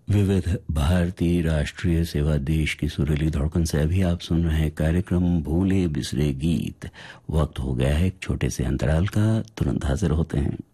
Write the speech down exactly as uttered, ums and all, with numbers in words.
विविध भारतीय राष्ट्रीय सेवा देश की सुरीली धड़कन से अभी आप सुन रहे हैं कार्यक्रम भूले बिसरे गीत। वक्त हो गया है एक छोटे से अंतराल का, तुरंत हाजिर होते हैं।